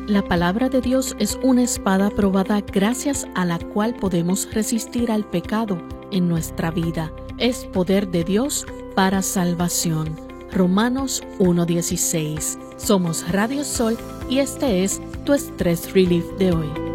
La palabra de Dios es una espada probada gracias a la cual podemos resistir al pecado en nuestra vida. Es poder de Dios para salvación. Romanos 1:16. Somos Radio Sol y este es tu Stress Relief de hoy.